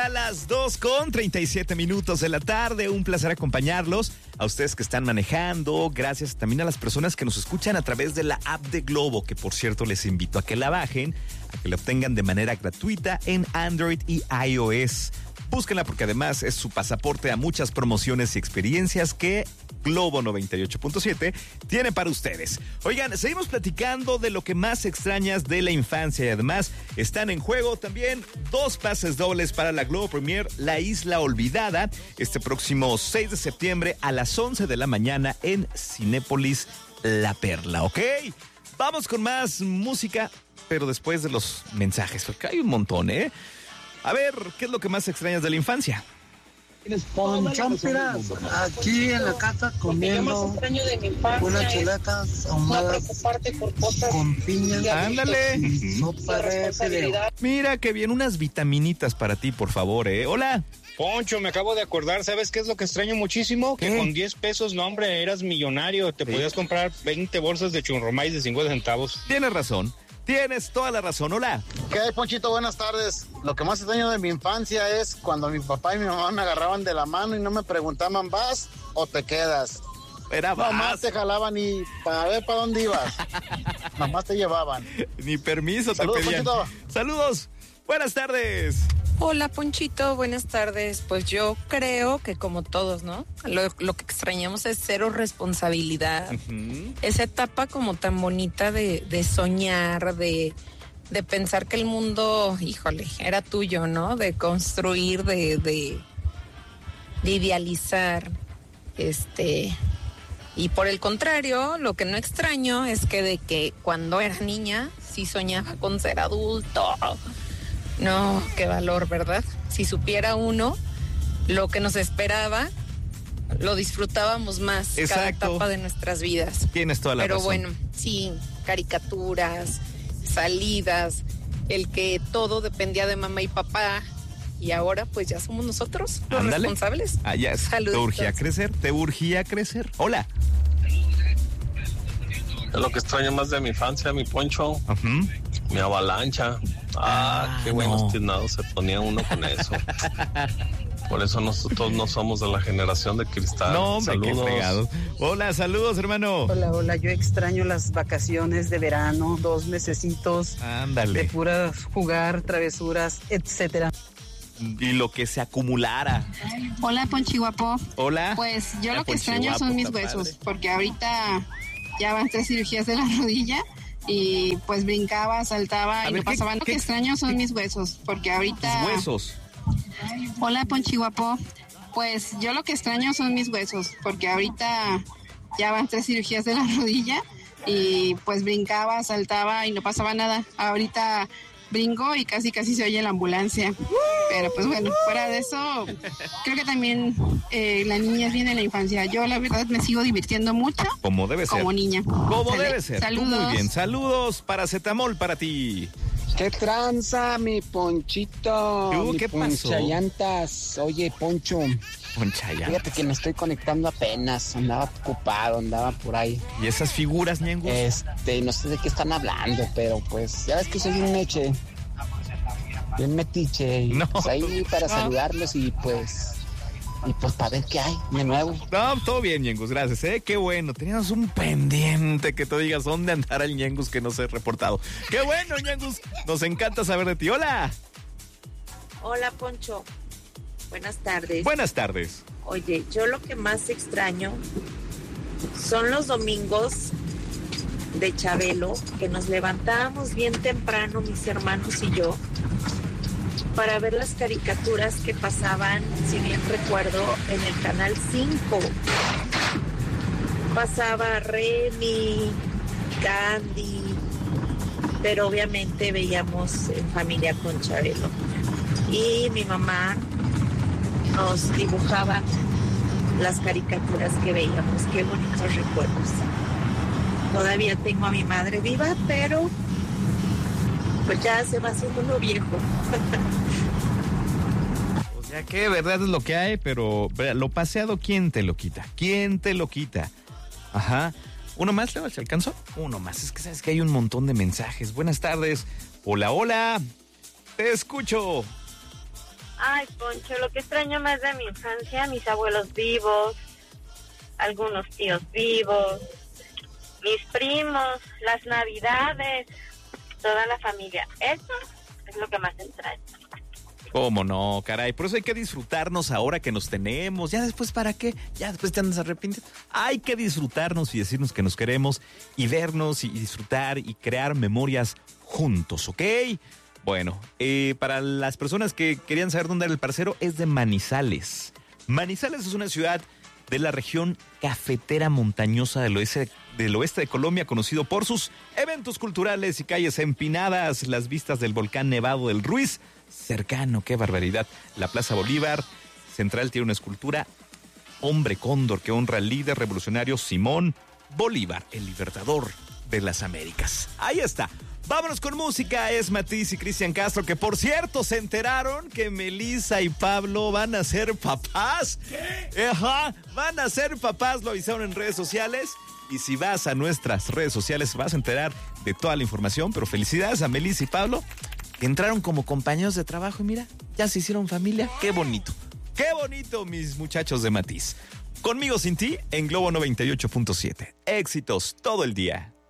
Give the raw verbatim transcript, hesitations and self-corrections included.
A las dos con treinta y siete minutos de la tarde, un placer acompañarlos, a ustedes que están manejando, gracias también a las personas que nos escuchan a través de la app de Globo, que por cierto les invito a que la bajen, a que la obtengan de manera gratuita en Android y iOS. Búsquenla porque además es su pasaporte a muchas promociones y experiencias que Globo noventa y ocho punto siete tiene para ustedes. Oigan, seguimos platicando de lo que más extrañas de la infancia y además están en juego también dos pases dobles para la Globo Premier La Isla Olvidada este próximo seis de septiembre a las once de la mañana en Cinépolis La Perla, ¿ok? Vamos con más música, pero después de los mensajes, porque hay un montón, ¿eh? A ver, ¿qué es lo que más extrañas de la infancia? Ponchón Piras, aquí en la casa comiendo unas chuletas ahumadas con piña. Ándale. Y sopa de fideo. Mira qué bien, unas vitaminitas para ti, por favor, ¿eh? Hola. Poncho, me acabo de acordar, ¿sabes qué es lo que extraño muchísimo? ¿Qué? Que con diez pesos, no hombre, eras millonario, te Sí. podías comprar veinte bolsas de churrumais de cincuenta centavos. Tienes razón, tienes toda la razón, hola. ¿Qué hay, Ponchito? Buenas tardes. Lo que más extraño de mi infancia es cuando mi papá y mi mamá me agarraban de la mano y no me preguntaban, ¿vas o te quedas? Era Nomás más, te jalaban y para ver para dónde ibas. Nomás te llevaban. ni permiso Saludos, te pedían. Ponchito. Saludos, buenas tardes. Hola, Ponchito, buenas tardes. Pues yo creo que como todos, ¿no? Lo, lo que extrañamos es cero responsabilidad. Uh-huh. Esa etapa como tan bonita de, de soñar, de, de pensar que el mundo, híjole, era tuyo, ¿no? De construir, de, de, de idealizar, este... Y por el contrario, lo que no extraño es que de que cuando era niña sí soñaba con ser adulto. No, qué valor, ¿verdad? Si supiera uno lo que nos esperaba, lo disfrutábamos más. Exacto. Cada etapa de nuestras vidas. Tienes toda la Pero razón. bueno, sí, caricaturas, salidas, el que todo dependía de mamá y papá. Y ahora pues ya somos nosotros los Ándale. responsables. Ah, ya es. Te Saluditos. urgía crecer, te urgía crecer. Hola. Es lo que extraño más de mi infancia, mi Poncho, Uh-huh. mi avalancha. Ah, Ah, qué buenos no. tinados se ponía uno con eso. Por eso nosotros no somos de la generación de cristal. No, hombre, qué Saludos. fregado. Hola, saludos, hermano. Hola, hola, yo extraño las vacaciones de verano, dos mesecitos de Ándale. puras jugar, travesuras, etcétera. Y lo que se acumulara. Hola, Ponchiguapo. Hola. Pues yo Ah, lo que Ponchi extraño guapo, son mis está huesos, padre. porque ahorita ya van tres cirugías de la rodilla y pues brincaba, saltaba A y ver, no ¿qué- pasaba. Lo qué- que extraño son qué- mis huesos, porque ahorita... Tus huesos. Hola, Ponchiguapo. Pues yo lo que extraño son mis huesos, porque ahorita ya van tres cirugías de la rodilla y pues brincaba, saltaba y no pasaba nada. Ahorita brinco y casi casi se oye la ambulancia. Pero pues bueno, fuera de eso, creo que también eh, la niña viene en la infancia. Yo la verdad me sigo divirtiendo mucho Como debe ser. como niña. Como Sale. debe ser. Tú Saludos. muy bien. Saludos, paracetamol para ti. ¿Qué tranza, mi Ponchito? ¿Tú mi qué pasó? Ponchallantas. Oye, Poncho, Ponchaya. fíjate que me estoy conectando apenas. Andaba ocupado, andaba por ahí. ¿Y esas figuras, ñengus? Este, no sé de qué están hablando, pero pues, ya ves que soy un meche. Bien metiche. Y No. pues ahí para No. saludarlos y pues... Y pues para ver qué hay de nuevo. No, todo bien, ñengus, gracias, ¿eh? Qué bueno. Teníamos un pendiente que tú digas dónde andará el ñengus que no se ha reportado. ¡Qué bueno, ñengus! Nos encanta saber de ti. ¡Hola! Hola, Poncho. Buenas tardes. Buenas tardes. Oye, yo lo que más extraño son los domingos de Chabelo, que nos levantábamos bien temprano, mis hermanos y yo, para ver las caricaturas que pasaban, si bien recuerdo, en el Canal cinco. Pasaba Remy, Candy, pero obviamente veíamos en familia con Chabelo. Y mi mamá nos dibujaba las caricaturas que veíamos. Qué bonitos recuerdos. Todavía tengo a mi madre viva, pero pues ya se va haciendo uno viejo. O sea que verdad es lo que hay, pero lo paseado, ¿quién te lo quita? ¿Quién te lo quita? Ajá. ¿Uno más, Leo? ¿Se alcanzó? Uno más. Es que sabes que hay un montón de mensajes. Buenas tardes. Hola, hola. Te escucho. Ay, Poncho, lo que extraño más de mi infancia, mis abuelos vivos, algunos tíos vivos, mis primos, las navidades, toda la familia. Eso es lo que más extraño. ¿Cómo no, caray? Por eso hay que disfrutarnos ahora que nos tenemos. Ya después, ¿para qué? Ya después te andas arrepintiendo. Hay que disfrutarnos y decirnos que nos queremos y vernos y disfrutar y crear memorias juntos, ¿ok? Bueno, eh, para las personas que querían saber dónde era el parcero, es de Manizales. Manizales es una ciudad de la región cafetera montañosa del oeste, del oeste de Colombia, conocido por sus eventos culturales y calles empinadas, las vistas del volcán Nevado del Ruiz, cercano, qué barbaridad. La Plaza Bolívar Central tiene una escultura, hombre cóndor, que honra al líder revolucionario Simón Bolívar, el libertador de las Américas. Ahí está. Vámonos con música. Es Matiz y Cristian Castro, que por cierto se enteraron que Melissa y Pablo van a ser papás. ¿Qué? Ajá, van a ser papás, lo avisaron en redes sociales. Y si vas a nuestras redes sociales vas a enterar de toda la información. Pero felicidades a Melissa y Pablo, que entraron como compañeros de trabajo y mira, ya se hicieron familia. Qué bonito, qué bonito, mis muchachos de Matiz. Conmigo sin ti en Globo noventa y ocho punto siete. Éxitos todo el día.